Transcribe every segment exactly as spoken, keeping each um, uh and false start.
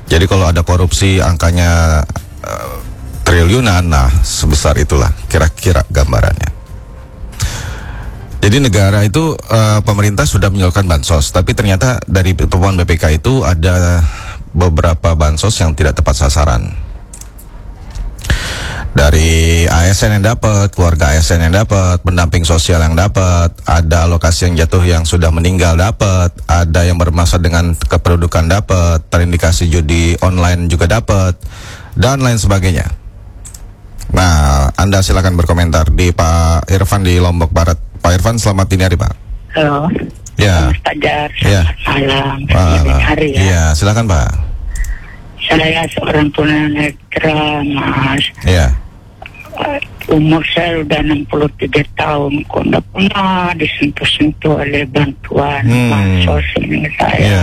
Jadi kalau ada korupsi angkanya uh, triliunan, nah sebesar itulah kira-kira gambarannya. Jadi negara itu uh, pemerintah sudah menyalurkan bansos, tapi ternyata dari temuan B P K itu ada beberapa bansos yang tidak tepat sasaran. Dari A S N yang dapat, keluarga A S N yang dapat, pendamping sosial yang dapat, ada alokasi yang jatuh yang sudah meninggal dapat, ada yang bermasalah dengan kependudukan dapat, terindikasi judi online juga dapat, dan lain sebagainya. Nah, Anda silakan berkomentar di Pak Irfan di Lombok Barat. Pak Irfan, selamat dini hari, Pak. Halo. Ya. Mas Fajar, Ya. malam. Pak, Hari ya. Iya, silakan Pak. Saya seorang tunanetra, Mas. Iya. Umur saya udah enam puluh tiga tahun, kok nggak pernah disentuh-sentuh oleh bantuan Hmm. bansos ini saya. Iya.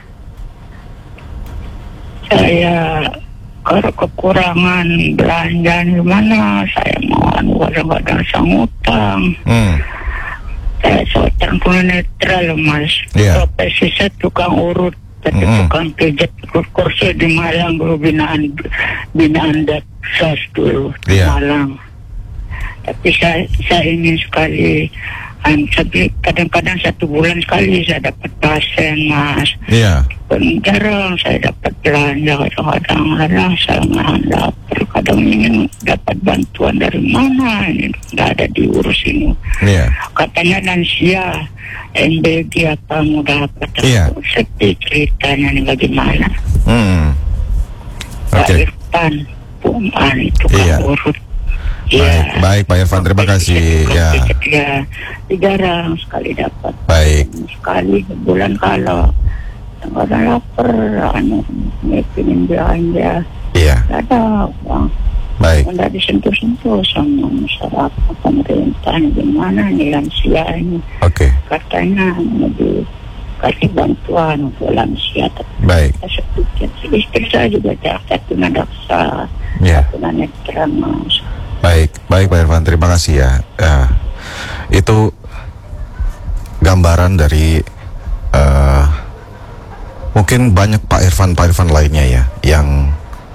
Saya kalau kekurangan belanja gimana, saya mau anu kadang-kadang sang utang. Hmm. Saya seorang tunanetra loh, Mas. Iya. Profesi saya tukang urut, tapi Mm-mm. tukang pijat kursi di Malang dulu, binaan binaan Daksas dulu di Iya. Malang. Tapi saya saya ingin sekali, um, tapi kadang-kadang satu bulan sekali saya dapat pasien, Mas. Iya. Dan jarang saya dapat belanja, kadang-kadang kadang saya nggak dapat, kadang ingin dapat bantuan dari mana, ini nggak ada diurus ini. Iya. Katanya lansia, M B G apa mau dapat. Iya. Sedih ceritanya ini bagaimana. Hmm. Pak Oke. Irfan, Puman itu kan Iya. urut. Baik, baik Pak Irfan, terima kasih. Ya. Ya, jarang sekali dapat. Baik. Sekali sebulan kalau kadang lapar, anu, ingin belanja, Iya. tidak ada uang. Baik. Tidak disentuh-sentuh sama masyarakat, pemerintah, gimana nih lansia ini. Oke. Katanya lebih kasih bantuan untuk lansia. Tapi Baik. saya pikir, istri saya juga satu nadaksa, Ya. satu netra, Mas. Baik, baik Pak Irfan, terima kasih ya. Ya. Itu gambaran dari uh, mungkin banyak Pak Irfan Pak Irfan lainnya ya yang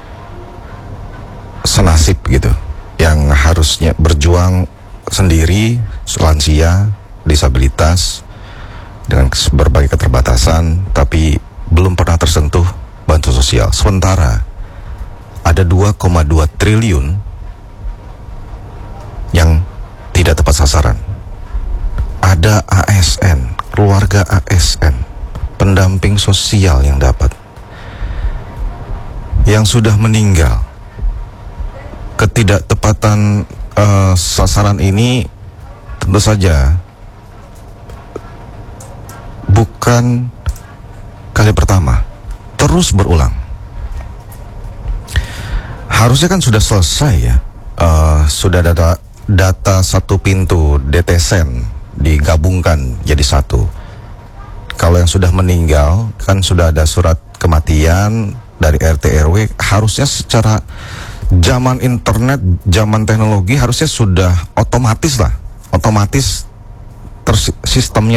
senasib gitu, yang harusnya berjuang sendiri, lansia, disabilitas dengan berbagai keterbatasan, tapi belum pernah tersentuh bantuan sosial. Sementara ada dua koma dua triliun yang tidak tepat sasaran. Ada A S N, keluarga A S N, pendamping sosial yang dapat, yang sudah meninggal. Ketidaktepatan uh, sasaran ini tentu saja bukan kali pertama, terus berulang. Harusnya kan sudah selesai ya, uh, sudah ada data satu pintu D T S E N digabungkan jadi satu. Kalau yang sudah meninggal kan sudah ada surat kematian dari R T R W. Harusnya secara zaman internet, zaman teknologi harusnya sudah otomatis lah, otomatis tersistemnya